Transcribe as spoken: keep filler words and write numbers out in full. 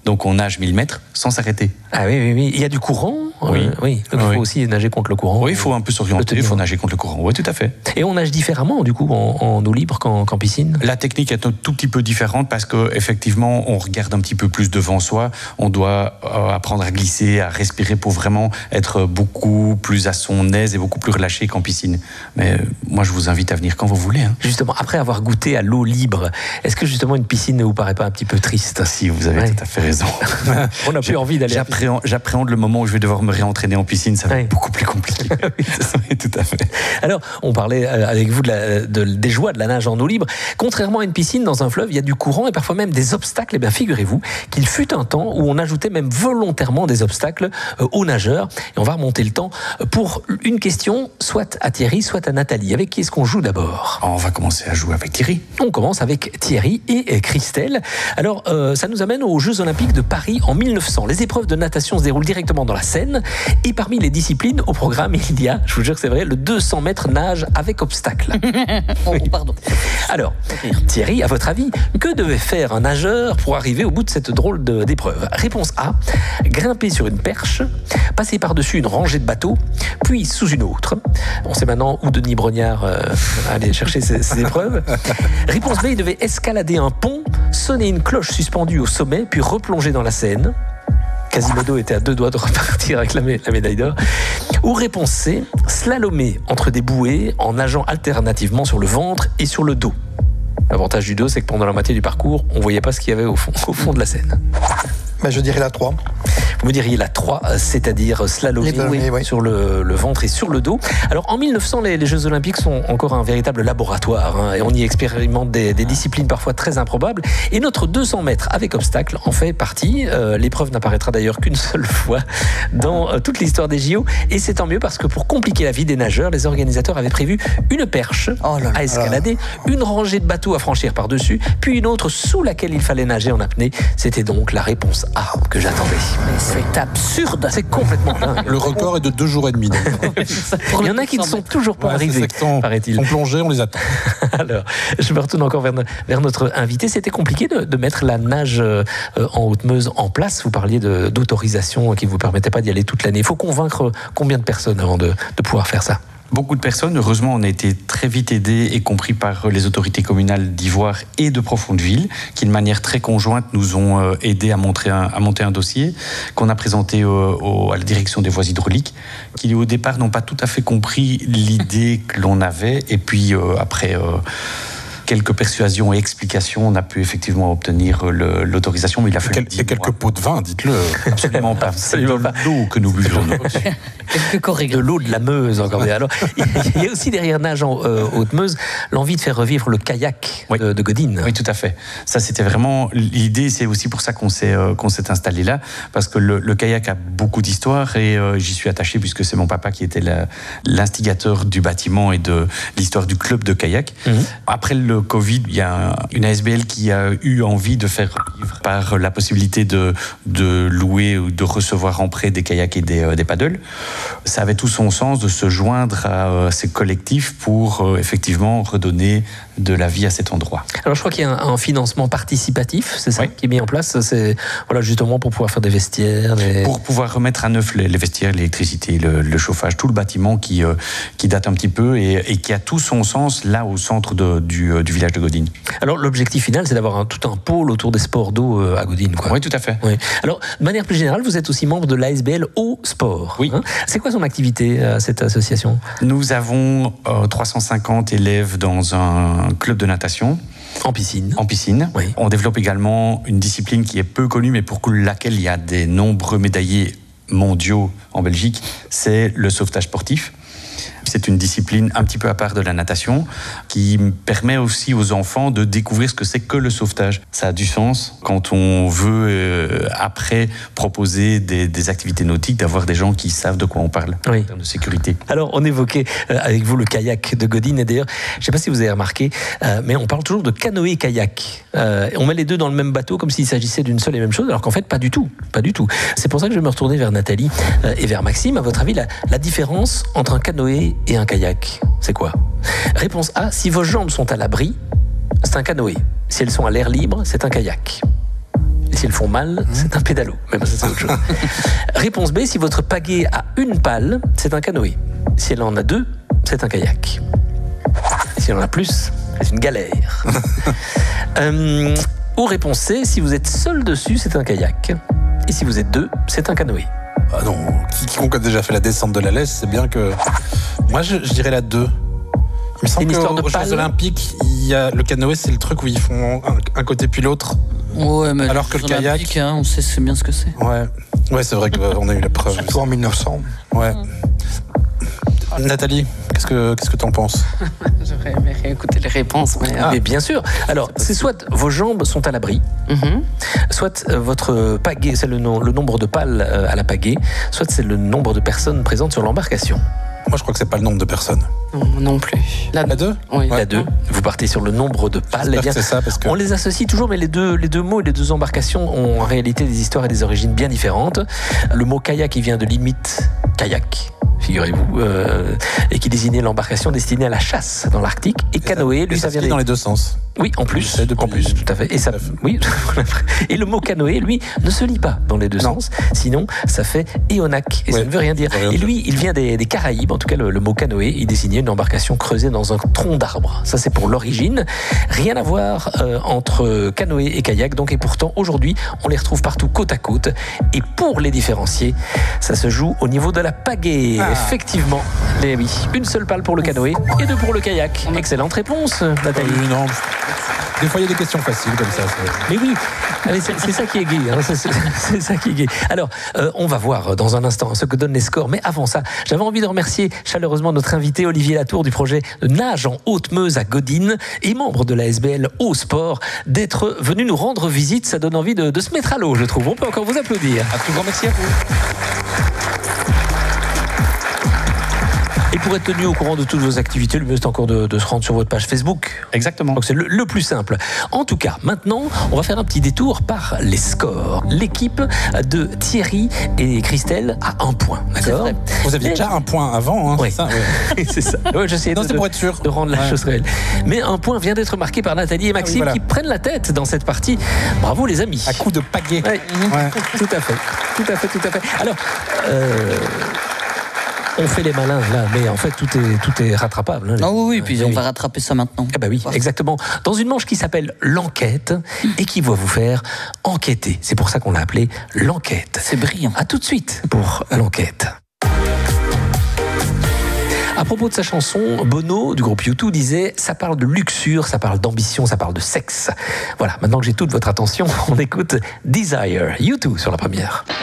Donc on nage mille mètres sans s'arrêter. Ah oui, oui, oui. Il y a du courant. Oui. Euh, oui. Donc oui. il faut aussi nager contre le courant. Oui, il faut un peu s'orienter, il faut nager contre le courant. Oui, tout à fait. Et on nage différemment, du coup, en, en eau libre qu'en, qu'en piscine? La technique est un tout petit peu différente parce qu'effectivement, on regarde un petit peu plus devant soi. On doit euh, apprendre à glisser, à respirer pour vraiment être beaucoup plus à son aise et beaucoup plus relâché qu'en piscine. Mais euh, moi, je vous invite à venir quand vous voulez. Hein. Justement, après avoir goûté à l'eau libre, est-ce que justement une piscine ne vous paraît pas un petit peu triste? Si, vous avez ouais. tout à fait raison. On n'a plus envie d'aller. J'appréhende, j'appréhende le moment où je vais devoir me réentraîner en piscine. Ça va ouais. être beaucoup plus compliqué. Oui, oui, tout à fait. Alors, on parlait avec vous de la, de, des joies de la nage en eau libre. Contrairement à une piscine, dans un fleuve, il y a du courant et parfois même des obstacles. Et bien, figurez-vous qu'il fut un temps où on ajoutait même volontairement des obstacles euh, aux nageurs. Et on va remonter le temps pour une question, soit à Thierry, soit à Nathalie. Avec qui est-ce qu'on joue d'abord? On va commencer à jouer avec Thierry. On commence avec Thierry et Christelle. Alors, euh, ça nous amène aux Jeux Olympiques de Paris en mille neuf cents. Les épreuves de natation se déroulent directement dans la Seine. Et parmi les disciplines au programme, il y a, je vous jure que c'est vrai, le deux cents mètres nage avec obstacle. Oh, pardon. Alors, Thierry, à votre avis, que devait faire un nageur pour arriver au bout de cette drôle de, d'épreuve? Réponse A, grimper sur une perche, passer par-dessus une rangée de bateaux, puis sous une autre. On sait maintenant où Denis Brognard euh, allait chercher ces, ces épreuves. Réponse B, il devait escalader un pont, sonner une cloche suspendue au sommet, puis replonger dans la Seine. Quasimodo était à deux doigts de repartir avec la, mé- la médaille d'or. Ou réponse C, slalomer entre des bouées en nageant alternativement sur le ventre et sur le dos. L'avantage du dos, c'est que pendant la moitié du parcours, on ne voyait pas ce qu'il y avait au fond, au fond de la Seine. Ben, je dirais la trois. Vous me diriez la trois, c'est-à-dire slalomer oui, oui. sur le, le ventre et sur le dos. Alors en mille neuf cents, les, les Jeux Olympiques sont encore un véritable laboratoire hein, et on y expérimente des, des disciplines parfois très improbables. Et notre deux cents mètres avec obstacle en fait partie. Euh, l'épreuve n'apparaîtra d'ailleurs qu'une seule fois dans euh, toute l'histoire des J O. Et c'est tant mieux parce que pour compliquer la vie des nageurs, les organisateurs avaient prévu une perche oh là là à escalader, une rangée de bateaux à franchir par-dessus, puis une autre sous laquelle il fallait nager en apnée. C'était donc la réponse A que j'attendais. Mais c'est absurde. C'est complètement dingue. Le record est de deux jours et demi. Il y en a qui ne sont toujours pas ouais, arrivés, paraît-il. Ils sont plongés, on les attend. Alors, je me retourne encore vers, vers notre invité. C'était compliqué de, de mettre la nage euh, en Haute-Meuse en place. Vous parliez de, d'autorisation qui ne vous permettait pas d'y aller toute l'année. Il faut convaincre combien de personnes avant de, de pouvoir faire ça? Beaucoup de personnes. Heureusement, on a été très vite aidés et compris par les autorités communales d'Ivoire et de Profondeville, qui de manière très conjointe nous ont aidés à, montrer un, à monter un dossier qu'on a présenté au, au, à la direction des voies hydrauliques, qui au départ n'ont pas tout à fait compris l'idée que l'on avait. Et puis euh, après... Euh, quelques persuasions et explications, on a pu effectivement obtenir le, l'autorisation, mais il a fallu... Et quelques pots de vin, dites-le. Absolument pas. Absolument pas. C'est de l'eau que nous buvons. De l'eau de la Meuse, encore bien. Alors, il y a aussi derrière Nage en euh, Haute-Meuse l'envie de faire revivre le kayak oui. de, de Godine. Oui, tout à fait. Ça, c'était vraiment l'idée. C'est aussi pour ça qu'on s'est, euh, qu'on s'est installé là, parce que le, le kayak a beaucoup d'histoire et euh, j'y suis attaché puisque c'est mon papa qui était la, l'instigateur du bâtiment et de l'histoire du club de kayak. Mm-hmm. Après le Covid, il y a une A S B L qui a eu envie de faire vivre par la possibilité de, de louer ou de recevoir en prêt des kayaks et des, euh, des paddles. Ça avait tout son sens de se joindre à euh, ces collectifs pour euh, effectivement redonner de la vie à cet endroit. Alors je crois qu'il y a un, un financement participatif, c'est ça oui. qui est mis en place, c'est voilà, justement pour pouvoir faire des vestiaires. Des... Pour pouvoir remettre à neuf les, les vestiaires, l'électricité, le, le chauffage, tout le bâtiment qui, euh, qui date un petit peu et, et qui a tout son sens là au centre de, du, du village de Godine. Alors l'objectif final, c'est d'avoir un, tout un pôle autour des sports d'eau à Godine, quoi. Oui, tout à fait. Oui. Alors de manière plus générale, vous êtes aussi membre de l'A S B L Eau Sport. Oui. Hein, c'est quoi son activité, cette association? Nous avons euh, trois cent cinquante élèves dans un club de natation. En piscine. En piscine. Oui. On développe également une discipline qui est peu connue, mais pour laquelle il y a des nombreux médaillés mondiaux en Belgique, c'est le sauvetage sportif. C'est une discipline un petit peu à part de la natation qui permet aussi aux enfants de découvrir ce que c'est que le sauvetage. Ça a du sens quand on veut, euh, après, proposer des, des activités nautiques, d'avoir des gens qui savent de quoi on parle oui. en termes de sécurité. Alors, on évoquait euh, avec vous le kayak de Godine. Et d'ailleurs, je ne sais pas si vous avez remarqué, euh, mais on parle toujours de canoë-kayak. Euh, on met les deux dans le même bateau comme s'il s'agissait d'une seule et même chose, alors qu'en fait, pas du tout. Pas du tout. C'est pour ça que je vais me retourner vers Nathalie euh, et vers Maxime. À votre avis, la, la différence entre un canoë et un kayak, c'est quoi? Réponse A, si vos jambes sont à l'abri, c'est un canoë. Si elles sont à l'air libre, c'est un kayak. Et s'ils font mal, c'est un pédalo. Mais bon, ça, c'est autre chose. Réponse B, si votre pagaie a une pale, c'est un canoë. Si elle en a deux, c'est un kayak. Si elle en a plus, c'est une galère. euh, ou réponse C, si vous êtes seul dessus, c'est un kayak. Et si vous êtes deux, c'est un canoë. Ah non, quiconque a déjà fait la descente de la Lesse, c'est bien que... Moi, je, je dirais la deux. Il me semble une histoire de qu'aux Jeux pale. Olympiques, il y a le canoë, c'est le truc où ils font un, un côté puis l'autre. Ouais, mais Alors que le kayak- Olympiques, hein, on sait c'est bien ce que c'est. Ouais, ouais, c'est vrai qu'on a eu la preuve. Surtout en mille neuf cents. Ouais. Nathalie, qu'est-ce que qu'est-ce que t'en penses? J'aurais aimé réécouter les réponses, mais... euh, Mais bien sûr. Alors, c'est soit vos jambes sont à l'abri, mhm. soit euh, votre pagaie, c'est le, nom- le nombre de pales euh, à la pagaie, soit c'est le nombre de personnes présentes sur l'embarcation. Moi, je crois que c'est pas le nombre de personnes. Non, non plus. La, La deux? Oui. Ouais. La deux, vous partez sur le nombre de pales. J'espère Eh bien, que c'est ça, parce que... on les associe toujours, mais les deux, les deux mots et les deux embarcations ont en réalité des histoires et des origines bien différentes. Le mot kayak, il vient de l'Inuit kayak, figurez-vous, euh, et qui désignait l'embarcation destinée à la chasse dans l'Arctique. Et canoë, lui, Et ça ça se vient lit des... dans les deux sens. Oui, en plus, Je sais depuis- en plus, tout à fait. Et ça, Tout à fait. oui. Et le mot canoë, lui, ne se lit pas dans les deux Non. sens. Sinon, ça fait éonac et ça Ouais. ne veut rien dire. Ça veut rien Et dire. lui, il vient des, des Caraïbes. En tout cas, le, le mot canoë, il désignait une embarcation creusée dans un tronc d'arbre. Ça, c'est pour l'origine. Rien à voir euh, entre canoë et kayak. Donc, et pourtant, aujourd'hui, on les retrouve partout côte à côte. Et pour les différencier, ça se joue au niveau de la pagaie. Ah. Effectivement, mais oui, une seule pale pour le canoë et deux pour le kayak. Excellente réponse, Nathalie. Oui, non. Des fois, il y a des questions faciles comme ça. c'est- Mais oui, allez, c'est c'est ça qui est gai. hein, c'est- C'est c'est ça qui est gai. Alors, euh, on va voir dans un instant ce que donnent les scores. Mais avant ça, j'avais envie de remercier chaleureusement notre invité Olivier Latour du projet Nage en Haute-Meuse à Godine et membre de la S B L Haut Sport d'être venu nous rendre visite. Ça donne envie de, de se mettre à l'eau, je trouve. On peut encore vous applaudir. Un tout grand merci à vous. Et pour être tenu au courant de toutes vos activités, le mieux c'est encore de, de se rendre sur votre page Facebook. Exactement. Donc c'est le, le plus simple. En tout cas, maintenant, on va faire un petit détour par les scores. L'équipe de Thierry et Christelle a un point, d'accord? vrai. Vous aviez Mais- déjà un point avant, hein, Oui. c'est ça ouais. C'est ça. Ouais, j'essayais Non, de, c'est pour être sûr. de rendre la Ouais. chose réelle. Mais un point vient d'être marqué par Nathalie et Maxime Ah oui, voilà. qui prennent la tête dans cette partie. Bravo les amis. À coup de pagaie. Ouais, Ouais. tout à fait, tout à fait, tout à fait. Alors, euh, on fait les malins là, mais en fait tout est tout est rattrapable. hein, les- Ah oui, oui, puis Ouais, on oui. va rattraper ça maintenant. Eh ben oui, Voilà. exactement. Dans une manche qui s'appelle l'enquête et qui va vous faire enquêter. C'est pour ça qu'on l'a appelé l'enquête. C'est brillant. À tout de suite pour l'enquête. À propos de sa chanson, Bono du groupe U deux disait « Ça parle de luxure, ça parle d'ambition, ça parle de sexe ». Voilà, maintenant que j'ai toute votre attention, on écoute Desire, U deux sur la première.